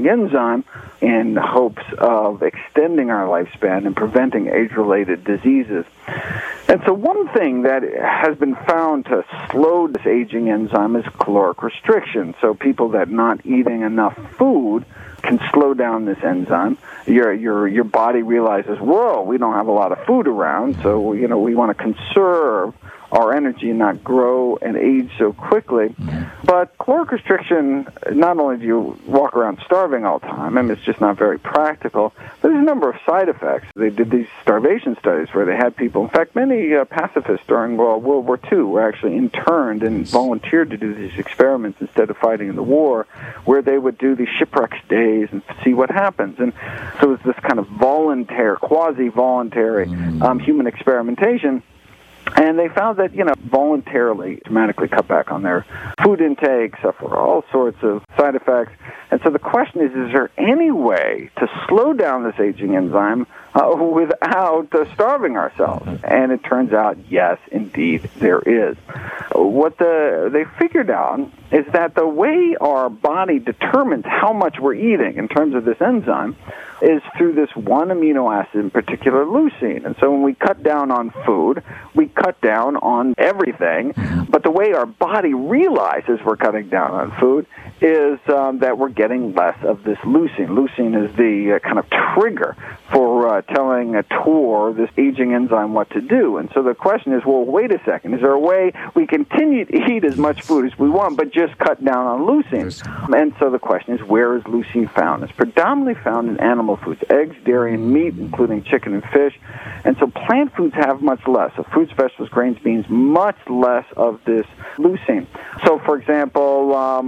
enzyme in hopes of extending our lifespan and preventing age-related diseases. And so one thing that has been found to slow this aging enzyme is caloric restriction. So people that not eating enough food can slow down this enzyme. Your body realizes, whoa, we don't have a lot of food around, so we want to conserve our energy and not grow and age so quickly. But caloric restriction, not only do you walk around starving all the time, and it's just not very practical, but there's a number of side effects. They did these starvation studies where they had people, in fact, many pacifists during World War II were actually interned and volunteered to do these experiments instead of fighting in the war, where they would do these shipwreck stays and see what happens. And so it's this kind of quasi-voluntary human experimentation. And they found that, voluntarily, dramatically cut back on their food intake, suffer all sorts of side effects. And so the question is there any way to slow down this aging enzyme without starving ourselves? And it turns out, yes, indeed, there is. What they figured out is that the way our body determines how much we're eating in terms of this enzyme is through this one amino acid, in particular leucine. And so when we cut down on food, we cut down on everything. But the way our body realizes we're cutting down on food is that we're getting less of this leucine. Leucine is the kind of trigger for telling a TOR, this aging enzyme, what to do. And so the question is, well, wait a second. Is there a way we continue to eat as much food as we want, but just cut down on leucine? And so the question is, where is leucine found? It's predominantly found in animal foods, eggs, dairy, and meat, including chicken and fish. And so plant foods have much less. So fruits, vegetables, grains, beans, much less of this leucine. So, for example,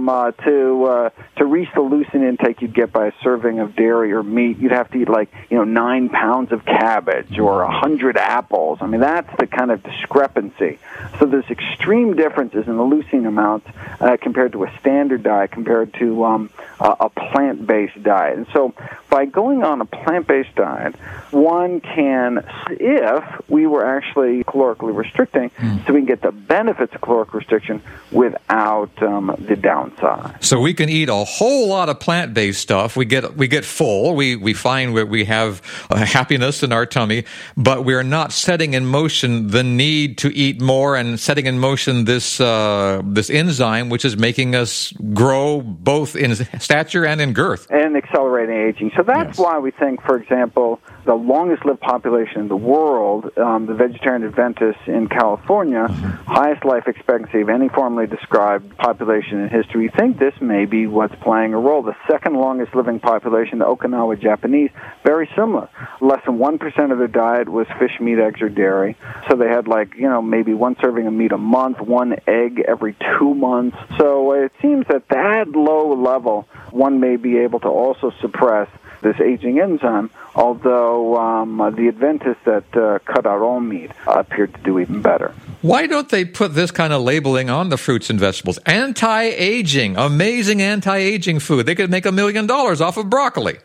to reach the leucine intake you'd get by a serving of dairy or meat, you'd have to eat 9 pounds of cabbage or 100 apples. I mean, that's the kind of discrepancy. So there's extreme differences in the leucine amount compared to a standard diet, compared to a plant-based diet. And so by going on a plant-based diet, one can, if we were actually calorically restricting, so we can get the benefits of caloric restriction without the downside. So we can eat a whole lot of plant-based stuff. We get full. We find we have happiness in our tummy, but we're not setting in motion the need to eat more and setting in motion this enzyme, which is making us grow both in stature and in girth. And accelerating aging. So that's why we think, for example, the longest-lived population in the world, the vegetarian Adventists in California, highest life expectancy of any formally described population in history. We think this may be what's playing a role. The second longest-living population, the Okinawa Japanese, very similar. Less than 1% of their diet was fish, meat, eggs, or dairy. So they had maybe one serving of meat a month, one egg every 2 months. So it seems at that low level, one may be able to also suppress this aging enzyme, although the Adventists that cut out all meat appeared to do even better. Why don't they put this kind of labeling on the fruits and vegetables? Anti-aging, amazing anti-aging food. They could make $1 million off of broccoli.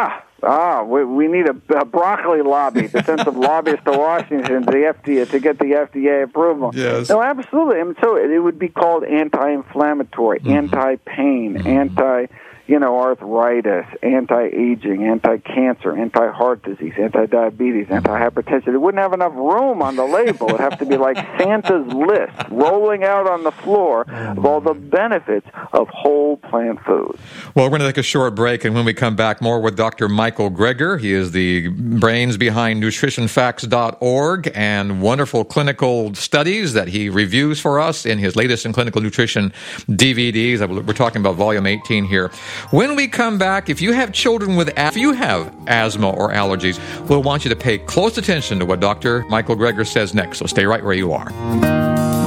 We need a broccoli lobby to send some lobbyists to Washington to the FDA to get the FDA approval. Yes. No, absolutely. And so it would be called anti-inflammatory, anti-pain, arthritis, anti-aging, anti-cancer, anti-heart disease, anti-diabetes, anti-hypertension. It wouldn't have enough room on the label. It'd have to be like Santa's list, rolling out on the floor of all the benefits of whole plant foods. Well, we're going to take a short break, and when we come back, more with Dr. Michael Greger. He is the brains behind nutritionfacts.org and wonderful clinical studies that he reviews for us in his latest in clinical nutrition DVDs. We're talking about volume 18 here. When we come back, if you have children if you have asthma or allergies, we'll want you to pay close attention to what Dr. Michael Greger says next. So stay right where you are.